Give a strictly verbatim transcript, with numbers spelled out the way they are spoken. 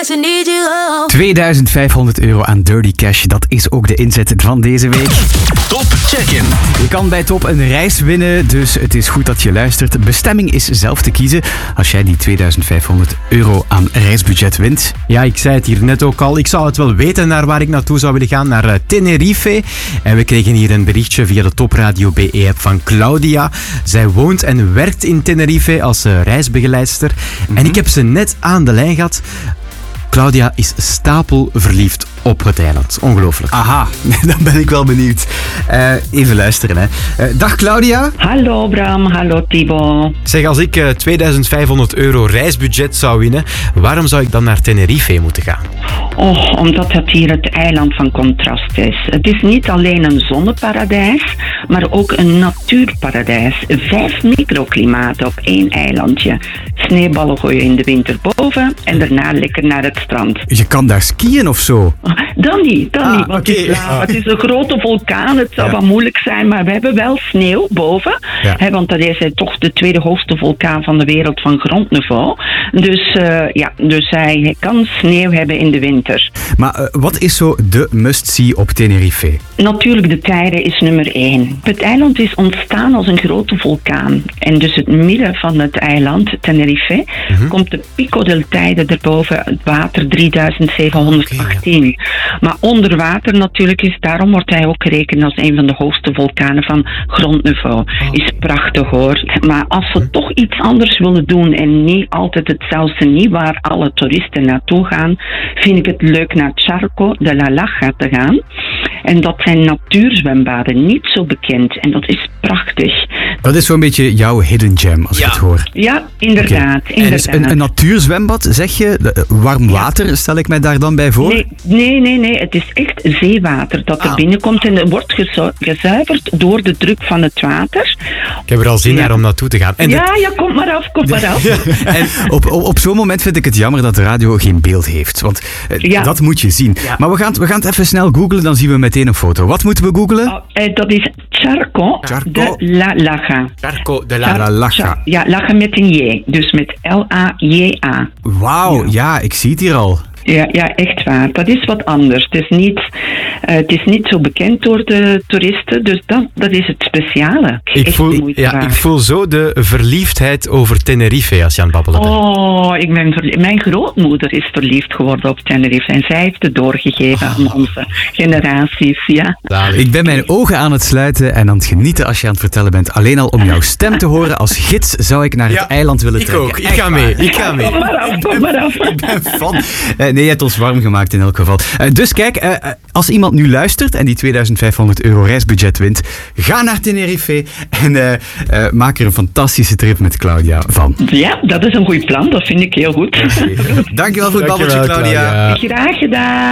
I need you. Oh. tweeduizendvijfhonderd euro aan Dirty Cash, dat is ook de inzet van deze week. Top Check-in. Je kan bij Top een reis winnen, dus het is goed dat je luistert. Bestemming is zelf te kiezen als jij die tweeduizendvijfhonderd euro aan reisbudget wint. Ja, ik zei het hier net ook al. Ik zou het wel weten naar waar ik naartoe zou willen gaan, naar uh, Tenerife. En we kregen hier een berichtje via de Top Radio B E-app van Claudia. Zij woont en werkt in Tenerife als uh, reisbegeleidster. Mm-hmm. En ik heb ze net aan de lijn gehad. Claudia is stapelverliefd op het eiland. Ongelooflijk. Aha, dan ben ik wel benieuwd. Uh, even luisteren, hè. Uh, dag Claudia. Hallo Bram, hallo Thibaut. Zeg, als ik uh, tweeduizendvijfhonderd euro reisbudget zou winnen, waarom zou ik dan naar Tenerife moeten gaan? Oh, omdat het hier het eiland van contrast is. Het is niet alleen een zonneparadijs, maar ook een natuurparadijs. Vijf microklimaten op één eilandje. Sneeuwballen gooien in de winter boven en daarna lekker naar het strand. Je kan daar skiën of zo? Dan niet, dan ah, niet. Want okay. het, is, uh, het is een grote vulkaan, het zou ja. wat moeilijk zijn, maar we hebben wel sneeuw boven. Ja. Hè, want dat is uh, toch de tweede hoogste vulkaan van de wereld van grondniveau. Dus uh, ja, dus hij kan sneeuw hebben in de winter. Maar uh, wat is zo de must-see op Tenerife? Natuurlijk, de tijden is nummer één. Het eiland is ontstaan als een grote vulkaan. En dus het midden van het eiland, Tenerife, mm-hmm. komt de Pico del Teide erboven, het water drieduizend zevenhonderdachttien. Okay, ja. Maar onder water natuurlijk is, daarom wordt hij ook gerekend als een van de hoogste vulkanen van grondniveau. Oh. Is prachtig hoor. Maar als we hm. toch iets anders willen doen en niet altijd hetzelfde niet waar alle toeristen naartoe gaan, vind ik het leuk naar Charco de la Laja te gaan. En dat zijn natuurzwembaden, niet zo bekend. En dat is prachtig. Dat is zo'n beetje jouw hidden gem, als ja. ik het hoor. Ja, inderdaad. Okay. inderdaad. En een, een natuurzwembad, zeg je? Warm water, ja. stel ik mij daar dan bij voor? Nee, nee, nee, nee. Het is echt zeewater dat ah. er binnenkomt. En het wordt gezu- gezuiverd door de druk van het water. Ik heb er al zin ja. naar om naartoe te gaan. En ja, de... ja, kom maar af, kom maar af. Ja. En op, op, op zo'n moment vind ik het jammer dat de radio geen beeld heeft. Want uh, ja. dat moet je zien. Ja. Maar we gaan, we gaan het even snel googlen, dan zien we meteen een foto. Wat moeten we googlen? Oh, eh, dat is Charco, Charco de la Laja. Charco de la, Char- la Laja. Char- ja, Laja met een J. Dus met L A J A. Wauw, ja. ja, ik zie het hier al. Ja, ja, echt waar. Dat is wat anders. Het is niet, uh, het is niet zo bekend door de toeristen, dus dat, dat is het speciale. Ik voel, ja, ik voel zo de verliefdheid over Tenerife als je aan het babbelen bent. Oh, ik ben verlie- mijn grootmoeder is verliefd geworden op Tenerife en zij heeft het doorgegeven oh. aan onze generaties. Ja. Ik ben mijn ogen aan het sluiten en aan het genieten als je aan het vertellen bent. Alleen al om jouw stem te horen als gids zou ik naar ja, het eiland willen ik trekken. Ook. Ik ga mee, ik ga mee. Kom maar af, kom maar af. Ik ben fan. Uh, nee, je hebt ons warm gemaakt in elk geval. Uh, dus kijk, uh, als iemand nu luistert en die tweeduizendvijfhonderd euro reisbudget wint, ga naar Tenerife en uh, uh, maak er een fantastische trip met Claudia van. Ja, dat is een goed plan. Dat vind ik heel goed. Okay. Dankjewel voor het babbeltje, Claudia. Claudia. Graag gedaan.